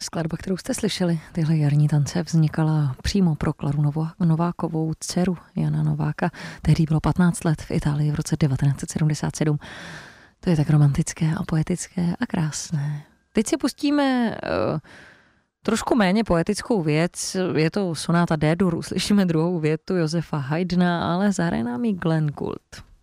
Skladba, kterou jste slyšeli, tyhle jarní tance, vznikala přímo pro Klaru Novákovou, dceru Jana Nováka. Tehdy bylo 15 let v Itálii v roce 1977. To je tak romantické a poetické a krásné. Teď si pustíme trošku méně poetickou věc. Je to sonáta D-dur, uslyšíme druhou větu Josefa Haydna, ale zahraje nám ji Glenn Gould.